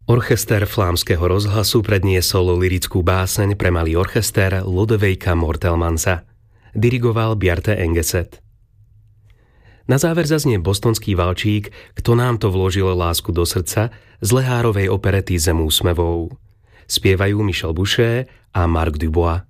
Orchester Flámskeho rozhlasu predniesol lyrickú báseň pre malý orchester Lodewejka Mortelmansa. Dirigoval Bjarte Engeset. Na záver zaznie bostonský valčík Kto nám to vložil lásku do srdca z Lehárovej operety Zem úsmevou. Spievajú Michel Boucher a Marc Dubois.